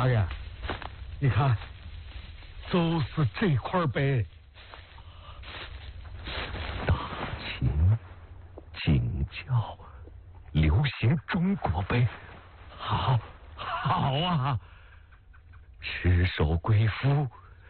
大人，你看，就是这块碑。 大秦景教流行中国碑，好啊！赤手归夫。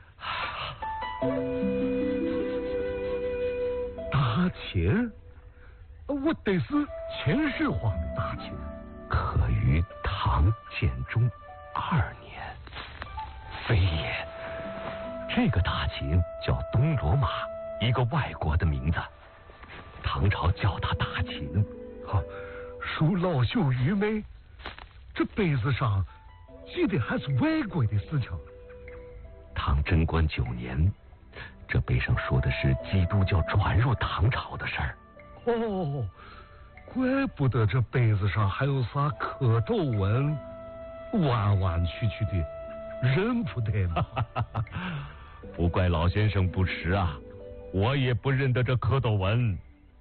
大秦，我得是秦始皇的大秦， 可于唐建中2年，非也。这个大秦叫东罗马，一个外国的名字。唐朝叫他大秦， 属老朽愚昧，这碑子上记的还是外国的事情。 唐贞观9年，这碑上说的是基督教传入唐朝的事儿。 哦，怪不得这碑子上还有啥蝌蚪纹，弯弯曲曲的，认不得嘛。 不怪老先生不识啊，我也不认得这蝌蚪纹。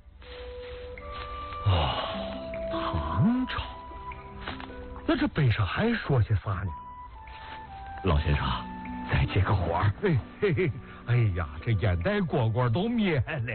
唐朝，那这碑上还说些啥呢？ 老先生，再接个活儿。 哎呀，这烟袋蝈蝈都灭了。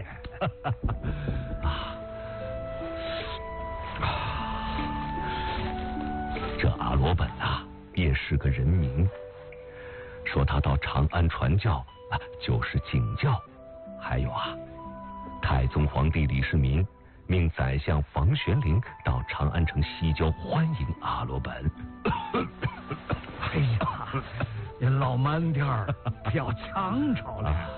这阿罗本啊，也是个人名。说他到长安传教就是景教。还有太宗皇帝李世民命宰相房玄龄到长安城西郊欢迎阿罗本。 哎呀，你老慢点儿，不要抢着了。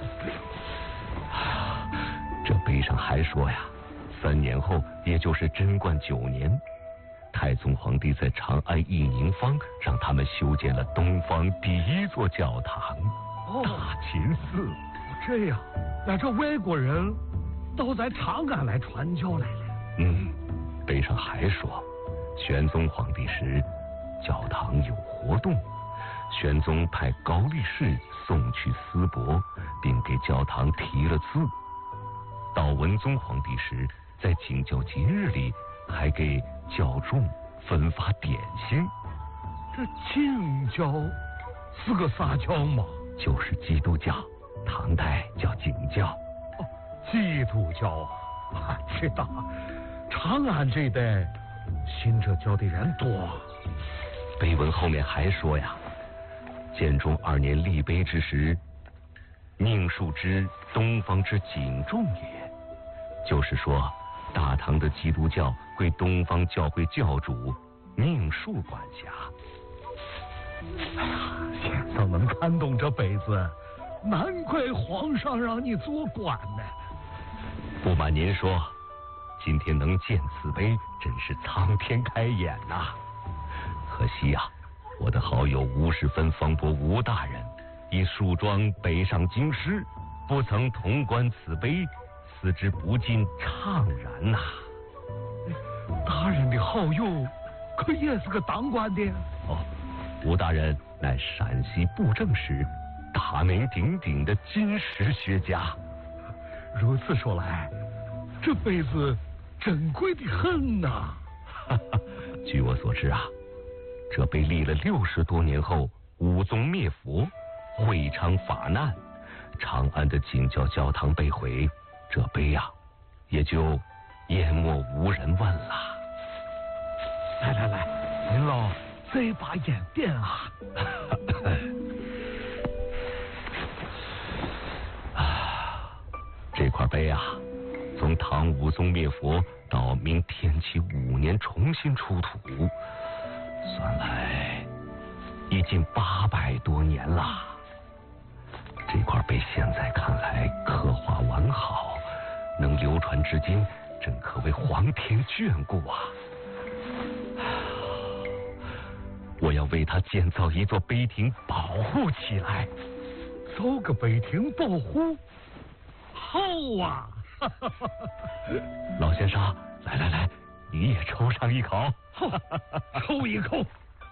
这碑上还说呀，3年后，也就是贞观9年，太宗皇帝在长安义宁坊让他们修建了东方第1座教堂——大秦寺。 这样，那这外国人都在长安来传教来了。 碑上还说，玄宗皇帝时，教堂有活动，玄宗派高力士送去丝帛，并给教堂题了字。到文宗皇帝时，在景教节日里，还给教众分发点心。 这景教是个啥教嘛？ 就是基督教，唐代叫景教。 基督教知道，长安这一带信这教的人多。 碑文后面还说呀，建中2年立碑之时，宁树之东方之景众也，就是说大唐的基督教归东方教会教主宁树管辖。 哎呀，先生能看懂这碑子，难怪皇上让你做官呢。 不瞒您说，今天能见此碑，真是苍天开眼呐！可惜我的好友吴世芬、方伯吴大人已树桩北上京师，不曾同观此碑，思之不尽怅然呐。 大人的好友可也是个当官的？ 吴大人乃陕西布政时大名鼎鼎的金石学家。 如此说来，这碑子珍贵的很呐。 据我所知这碑立了60多年后，武宗灭佛，会昌法难，长安的景教教堂被毁，这碑也就淹没无人问了。 来，您老这把烟点这块碑从唐武宗灭佛到明天启5年重新出土，算来已经800多年了。这块碑现在看来刻画完好，能流传至今，真可谓皇天眷顾我要为他建造一座碑亭，保护起来。 造个碑亭保护，好老先生，来，你也抽上一口。 好，抽一口。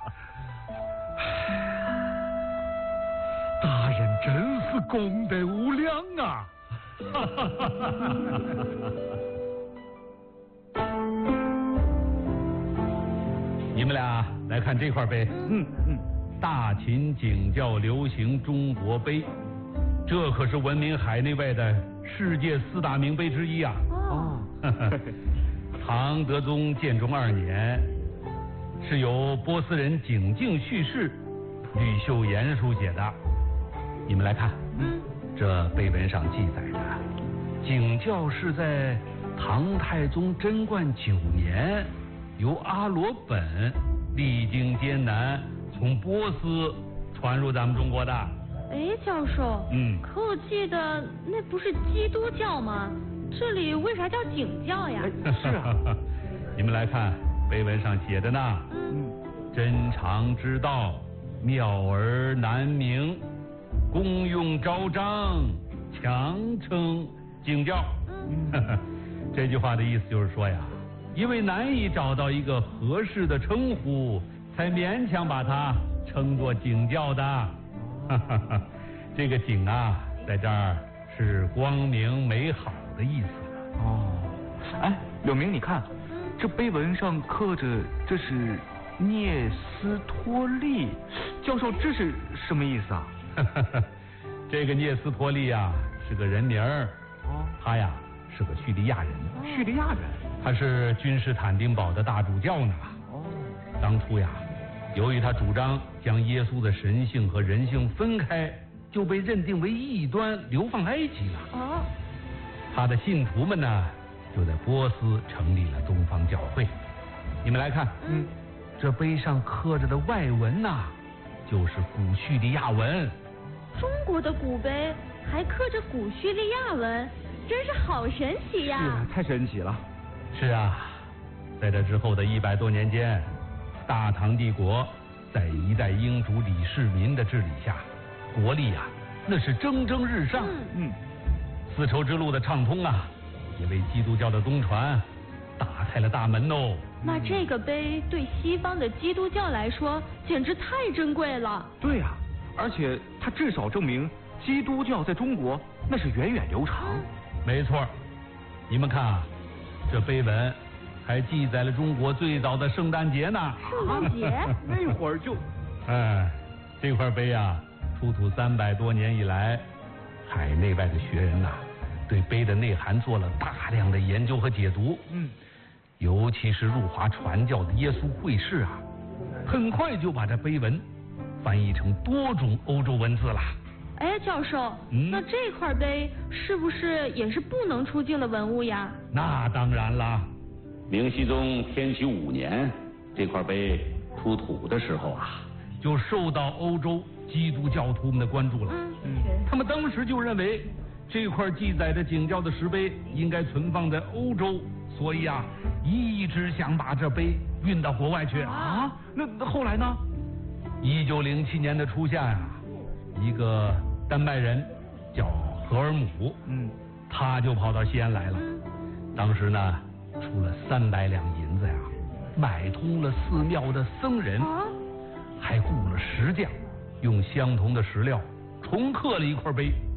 大人真是功德无量啊！ 你们俩来看这块碑。 大秦景教流行中国碑，这可是闻名海内外的世界4大名碑之一啊！ 哦， 唐德宗建中2年，是由波斯人景敬叙事，吕秀妍书写的。你们来看，这碑文上记载的，景教是在唐太宗贞观9年，由阿罗本历经艰难从波斯传入咱们中国的。 哎，教授，可我记得那不是基督教吗？这里为啥叫景教呀？ 是啊， 你们来看碑文上写的呢。真常之道，妙而难明，功用昭彰，强称景教。这句话的意思就是说呀，因为难以找到一个合适的称呼，才勉强把它称作景教的。这个景啊，在这儿是光明美好的意思。 哦，哎，柳明，你看，这碑文上刻着这是聂斯托利，教授这是什么意思啊？ 这个聂斯托利啊是个人名儿，他呀是个叙利亚人。 叙利亚人？ 他是君士坦丁堡的大主教呢。当初呀，由于他主张将耶稣的神性和人性分开，就被认定为异端，流放埃及了。他的信徒们呢，就在波斯成立了东方教会。你们来看，这碑上刻着的外文呐，就是古叙利亚文。 中国的古碑还刻着古叙利亚文，真是好神奇呀！ 是，太神奇了。 是啊，在这之后的100多年间，大唐帝国在一代英主李世民的治理下，国力啊那是蒸蒸日上。丝绸之路的畅通啊，也为基督教的宗传打开了大门哦。 那这个碑对西方的基督教来说，简直太珍贵了。 对呀，而且它至少证明基督教在中国那是源远流长。 没错，你们看啊，这碑文还记载了中国最早的圣诞节呢。 圣诞节？ 那会儿就…… 这块碑啊，出土300多年以来，海内外的学人呐，对碑的内涵做了大量的研究和解读。尤其是入华传教的耶稣会士啊，很快就把这碑文翻译成多种欧洲文字了。 哎，教授，那这块碑是不是也是不能出境的文物呀？ 那当然啦。 明熹宗天启5年，这块碑出土的时候啊， 就受到欧洲基督教徒们的关注了。他们当时就认为这块记载着景教的石碑应该存放在欧洲，所以啊，一直想把这碑运到国外去。 那后来呢 ？1907年的初夏呀，一个丹麦人叫荷尔姆，他就跑到西安来了。当时呢，出了300两银子呀，买通了寺庙的僧人，还雇了石匠，用相同的石料重刻了一块碑。